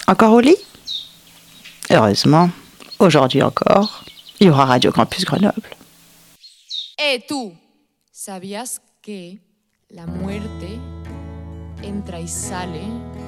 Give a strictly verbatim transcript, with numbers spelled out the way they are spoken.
Encore au lit? Heureusement, aujourd'hui encore, il y aura Radio Campus Grenoble. Eh, tú, ¿sabías que la muerte entra y sale